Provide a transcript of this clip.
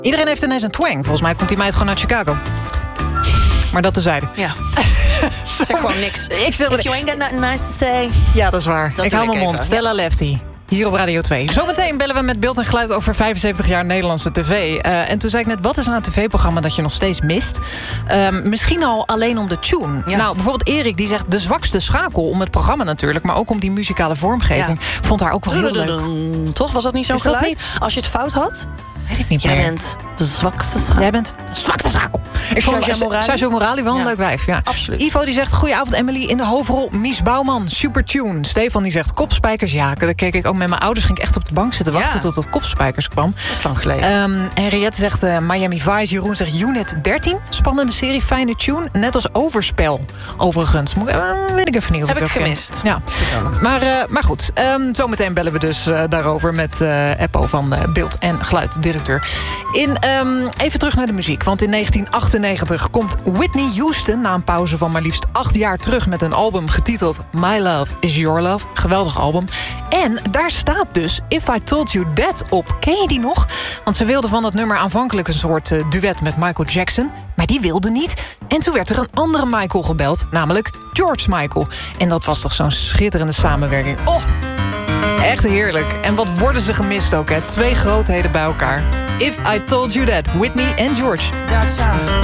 Iedereen heeft ineens een twang. Volgens mij komt die meid gewoon uit Chicago. Maar dat tezijde. Ja. Zeg gewoon niks. Ik zeg If you ain't got nothing nice to say. Ja, dat is waar. Dat ik doe hou ik mijn mond. even. Stella Lefty. Hier op Radio 2. Zometeen bellen we met beeld en geluid over 75 jaar Nederlandse tv. En toen zei ik net, wat is nou een tv-programma dat je nog steeds mist? Misschien al alleen om de tune. Ja. Nou, bijvoorbeeld Erik die zegt de zwakste schakel om het programma natuurlijk, maar ook om die muzikale vormgeving. Vond haar ook wel heel leuk. Toch? Was dat niet zo'n Is dat geluid? niet? Als je het fout had, Weet ik niet jij meer. bent de zwakste schakel. Jij bent de zwakste schakel. Ik vond Sergio Morali. Sergio Morali wel een Ja. leuk wijf. Ja. Absoluut. Ivo die zegt, goedenavond Emily, in de hoofdrol Mies Bouwman, super tune. Stefan die zegt, kopspijkers. Ja, daar keek ik ook met mijn ouders, ging ik echt op de bank zitten wachten tot het kopspijkers kwam. Dat is lang geleden. Henriette zegt Miami Vice. Jeroen zegt Unit 13. Spannende serie, fijne tune. Net als Overspel, overigens. Weet ik even niet of Heb ik ik dat ken. gemist. Ja. Maar goed, zometeen bellen we dus daarover met Eppo van Beeld en Geluid, directeur. Even terug naar de muziek, want in 1998 komt Whitney Houston na een pauze van maar liefst 8 jaar terug met een album getiteld My Love Is Your Love. Geweldig album. En daar staat dus If I Told You That op. Ken je die nog? Want ze wilde van dat nummer aanvankelijk een soort duet met Michael Jackson, maar die wilde niet. En toen werd er een andere Michael gebeld, namelijk George Michael. En dat was toch zo'n schitterende samenwerking. Oh, echt heerlijk. En wat worden ze gemist ook, hè? 2 grootheden bij elkaar. If I Told You That, Whitney en George.